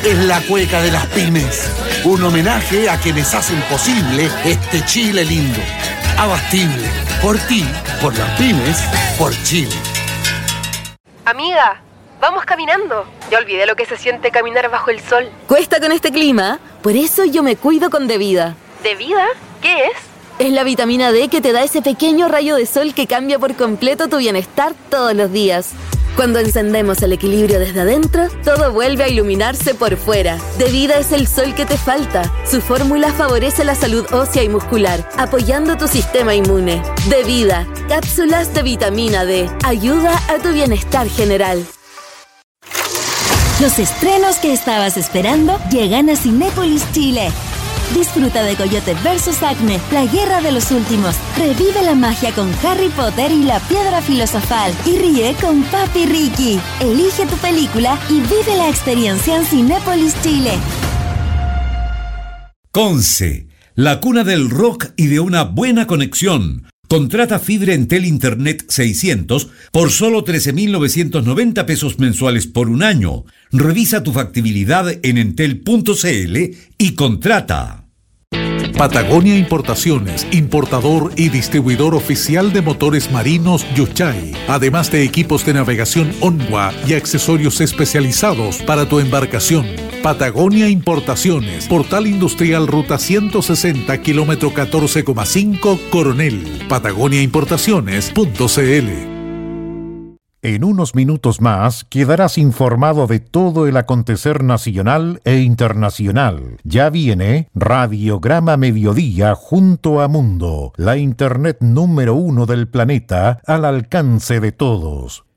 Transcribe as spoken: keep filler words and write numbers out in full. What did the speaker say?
es la cueca de las pymes. Un homenaje a quienes hacen posible este Chile lindo. Abastible. Por ti, por las pymes, por Chile. Amiga, vamos caminando. Ya olvidé lo que se siente caminar bajo el sol. Cuesta con este clima, por eso yo me cuido con Devida. ¿Devida? ¿Qué es? Es la vitamina D que te da ese pequeño rayo de sol que cambia por completo tu bienestar todos los días. Cuando encendemos el equilibrio desde adentro, todo vuelve a iluminarse por fuera. Devida es el sol que te falta. Su fórmula favorece la salud ósea y muscular, apoyando tu sistema inmune. Devida, cápsulas de vitamina D. Ayuda a tu bienestar general. Los estrenos que estabas esperando llegan a Cinépolis Chile. Disfruta de Coyote versus Acme, la guerra de los últimos. Revive la magia con Harry Potter y la piedra filosofal. Y ríe con Papi Ricky. Elige tu película y vive la experiencia en Cinépolis Chile. Conce, la cuna del rock y de una buena conexión. Contrata fibra Entel Internet seiscientos por solo trece mil novecientos noventa pesos mensuales por un año. Revisa tu factibilidad en entel punto c l y contrata. Patagonia Importaciones, importador y distribuidor oficial de motores marinos Yuchay, además de equipos de navegación Onwa y accesorios especializados para tu embarcación. Patagonia Importaciones, Portal Industrial Ruta ciento sesenta, kilómetro catorce coma cinco, Coronel. patagonia importaciones punto c l. En unos minutos más quedarás informado de todo el acontecer nacional e internacional. Ya viene Radiograma Mediodía junto a Mundo, la internet número uno del planeta al alcance de todos.